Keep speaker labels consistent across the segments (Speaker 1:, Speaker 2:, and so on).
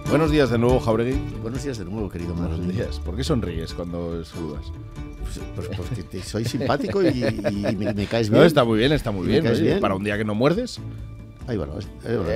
Speaker 1: Buenos días de nuevo, Jauregui.
Speaker 2: Buenos días de nuevo, querido
Speaker 1: Buenos
Speaker 2: Manuel.
Speaker 1: días. ¿Por qué sonríes cuando saludas?
Speaker 2: Pues porque soy simpático y me caes bien.
Speaker 1: No, está muy bien, está muy
Speaker 2: ¿Y me
Speaker 1: bien.
Speaker 2: caes
Speaker 1: Oye,
Speaker 2: bien?
Speaker 1: para un día que no muerdes.
Speaker 2: Ahí va, es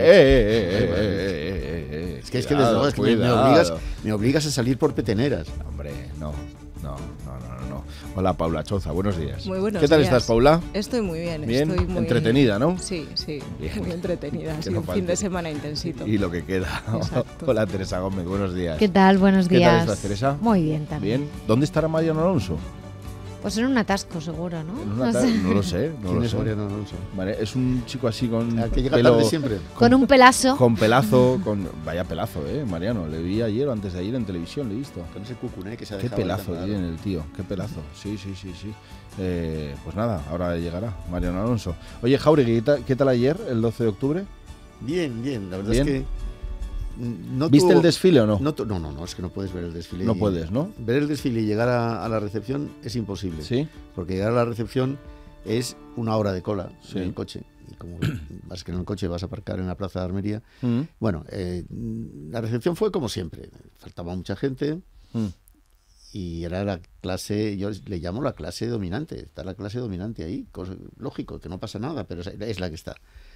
Speaker 2: que desde luego es que me obligas a salir por peteneras.
Speaker 1: Hombre, no. Hola, Paula Choza, buenos días.
Speaker 3: Muy buenos
Speaker 1: ¿Qué tal
Speaker 3: días.
Speaker 1: estás, Paula?
Speaker 3: Estoy muy bien.
Speaker 1: Bien,
Speaker 3: Estoy muy
Speaker 1: entretenida, ¿no?
Speaker 3: Sí,
Speaker 1: Bien.
Speaker 3: muy entretenida. Ha
Speaker 1: Que
Speaker 3: sido
Speaker 1: no
Speaker 3: un fin
Speaker 1: falte.
Speaker 3: de semana intensito.
Speaker 1: Y lo que queda.
Speaker 3: Exacto.
Speaker 1: Hola, Teresa Gómez, buenos días.
Speaker 4: ¿Qué tal? Buenos
Speaker 1: ¿Qué
Speaker 4: días.
Speaker 1: tal estás, Teresa?
Speaker 4: Muy bien también.
Speaker 1: Bien. ¿Dónde estará Mariano Alonso?
Speaker 4: Pues en un atasco seguro, ¿no?
Speaker 1: En una no lo sé, no
Speaker 2: ¿Quién
Speaker 1: lo
Speaker 2: es
Speaker 1: sé.
Speaker 2: Mariano Alonso?
Speaker 1: Vale, es un chico así con
Speaker 2: Al que llega
Speaker 1: pelo,
Speaker 2: tarde siempre.
Speaker 4: Con un pelazo.
Speaker 1: con pelazo, vaya pelazo, Mariano. Le vi ayer o antes de ayer en televisión, le he visto.
Speaker 2: Con ese cucuné que se ha
Speaker 1: Qué
Speaker 2: dejado.
Speaker 1: pelazo
Speaker 2: tan
Speaker 1: tiene
Speaker 2: raro.
Speaker 1: el tío, qué pelazo. Sí. Pues nada, ahora llegará Mariano Alonso. Oye, Jauregui, ¿qué tal ayer, el 12 de octubre?
Speaker 2: Bien. La verdad
Speaker 1: Bien.
Speaker 2: es que no
Speaker 1: ¿Viste
Speaker 2: tuvo-
Speaker 1: el desfile o no?
Speaker 2: No, es que no puedes ver el desfile.
Speaker 1: No puedes, ¿no?
Speaker 2: Ver el desfile y llegar a la recepción es imposible.
Speaker 1: Sí.
Speaker 2: Porque llegar a la recepción es una hora de cola
Speaker 1: Sí.
Speaker 2: en el coche. Y como vas que en el coche vas a aparcar en la plaza de Armería.
Speaker 1: Mm.
Speaker 2: Bueno, la recepción fue como siempre. Faltaba mucha gente
Speaker 1: Mm.
Speaker 2: y era la clase, yo le llamo la clase dominante. Está la clase dominante ahí. Lógico, que no pasa nada, pero es la que está.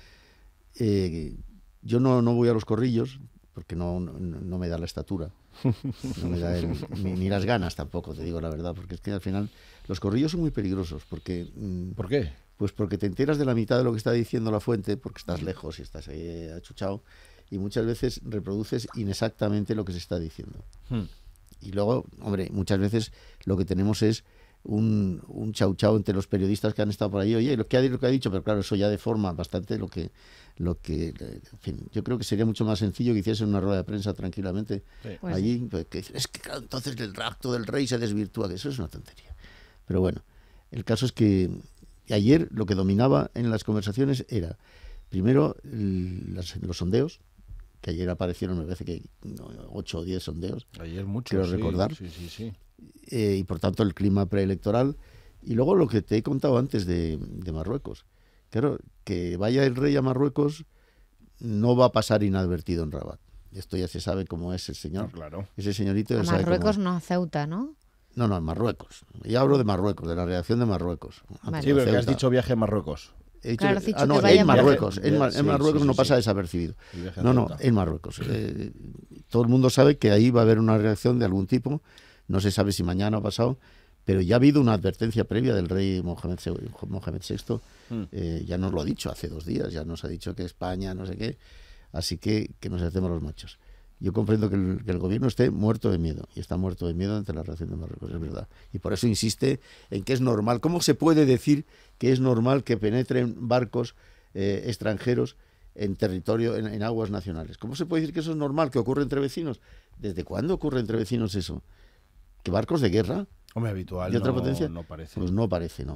Speaker 2: Yo no voy a los corrillos porque no me da la estatura. No me da ni las ganas tampoco, te digo la verdad, porque es que al final los corrillos son muy peligrosos porque
Speaker 1: ¿Por qué?
Speaker 2: pues porque te enteras de la mitad de lo que está diciendo la fuente porque estás lejos y estás ahí achuchado y muchas veces reproduces inexactamente lo que se está diciendo.
Speaker 1: Mm.
Speaker 2: Y luego, hombre, muchas veces lo que tenemos es un chau entre los periodistas que han estado por ahí. Oye, lo que ha dicho, pero claro, eso ya deforma bastante lo que en fin, yo creo que sería mucho más sencillo que hiciesen una rueda de prensa tranquilamente
Speaker 1: Sí.
Speaker 4: Pues
Speaker 2: allí, pues, que es que claro, entonces el acto del rey se desvirtúa, que eso es una tontería. Pero bueno, el caso es que ayer lo que dominaba en las conversaciones era, primero, los sondeos, que ayer aparecieron, me parece que 8 o 10 sondeos,
Speaker 1: Ayer mucho.
Speaker 2: Quiero
Speaker 1: sí,
Speaker 2: recordar.
Speaker 1: Sí.
Speaker 2: y por tanto el clima preelectoral, y luego lo que te he contado antes de Marruecos. Claro, que vaya el rey a Marruecos no va a pasar inadvertido en Rabat. Esto ya se sabe cómo es el señor.
Speaker 1: No, claro.
Speaker 2: Ese señorito ya
Speaker 4: A
Speaker 2: sabe cómo
Speaker 4: Marruecos
Speaker 2: es.
Speaker 4: no, a Ceuta, ¿no?
Speaker 2: No, en Marruecos. Yo hablo de Marruecos, de la reacción de Marruecos.
Speaker 4: Vale.
Speaker 1: Sí, pero que has
Speaker 2: Ceuta.
Speaker 1: dicho viaje a Marruecos.
Speaker 2: He dicho
Speaker 4: Claro, has dicho
Speaker 2: no,
Speaker 4: que vaya
Speaker 2: en
Speaker 4: a
Speaker 2: Marruecos.
Speaker 1: Marruecos.
Speaker 2: En Marruecos
Speaker 1: Sí,
Speaker 2: no pasa
Speaker 1: sí.
Speaker 2: desapercibido.
Speaker 1: El viaje a
Speaker 2: No,
Speaker 1: Ceuta.
Speaker 2: en Marruecos. Todo el mundo sabe que ahí va a haber una reacción de algún tipo. No se sabe si mañana o pasado, pero ya ha habido una advertencia previa del rey Mohamed VI. Ya nos lo ha dicho hace 2 días. Ya nos ha dicho que España, no sé qué. Así que nos hacemos los machos. Yo comprendo que el gobierno esté muerto de miedo, y está muerto de miedo ante la reacción de Marruecos, es verdad. Y por eso insiste en que es normal. ¿Cómo se puede decir que es normal que penetren barcos extranjeros en territorio, en aguas nacionales? ¿Cómo se puede decir que eso es normal, que ocurre entre vecinos? ¿Desde cuándo ocurre entre vecinos eso? ¿Que barcos de guerra?
Speaker 1: Hombre, habitual
Speaker 2: ¿De otra
Speaker 1: no,
Speaker 2: potencia?
Speaker 1: no parece.
Speaker 2: Pues no parece, no.